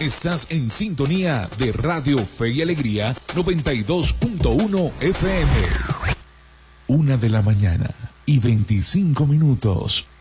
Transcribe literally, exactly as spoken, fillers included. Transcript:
Estás en sintonía de Radio Fe y Alegría noventa y dos punto uno F M. Una de la mañana y veinticinco minutos.